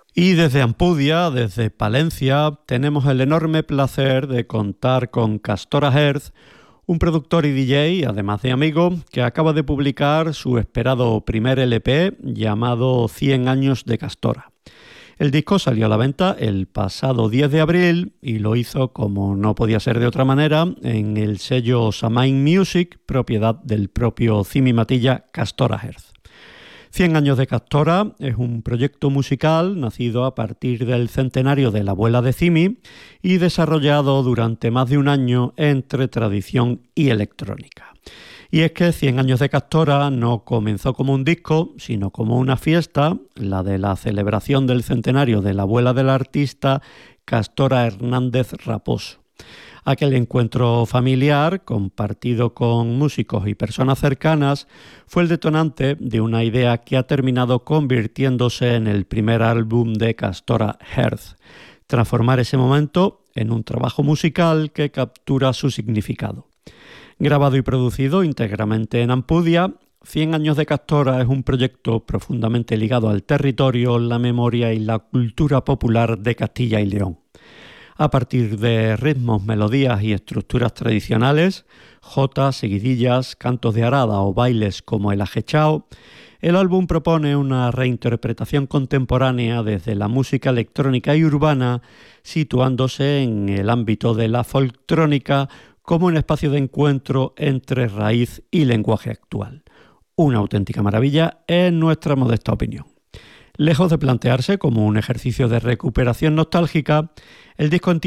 Y desde Ampudia, desde Palencia, tenemos el enorme placer de contar con Castora Herzl, un productor y DJ, además de amigo, que acaba de publicar su esperado primer LP llamado 100 años de Castora. El disco salió a la venta el pasado 10 de abril y lo hizo, como no podía ser de otra manera, en el sello Samain Music, propiedad del propio Cimi Matilla Castora Herzl. 100 años de Castora es un proyecto musical nacido a partir del centenario de la abuela de Cimi y desarrollado durante más de un año entre tradición y electrónica. Y es que 100 años de Castora no comenzó como un disco, sino como una fiesta, la de la celebración del centenario de la abuela del artista Castora Hernández Raposo. Aquel encuentro familiar, compartido con músicos y personas cercanas, fue el detonante de una idea que ha terminado convirtiéndose en el primer álbum de Castora Herzl. Transformar ese momento en un trabajo musical que captura su significado. Grabado y producido íntegramente en Ampudia, 100 años de Castora es un proyecto profundamente ligado al territorio, la memoria y la cultura popular de Castilla y León. A partir de ritmos, melodías y estructuras tradicionales, jotas, seguidillas, cantos de arada o bailes como el ajechao, el álbum propone una reinterpretación contemporánea desde la música electrónica y urbana, situándose en el ámbito de la folktrónica como un espacio de encuentro entre raíz y lenguaje actual. Una auténtica maravilla en nuestra modesta opinión. Lejos de plantearse como un ejercicio de recuperación nostálgica, el disco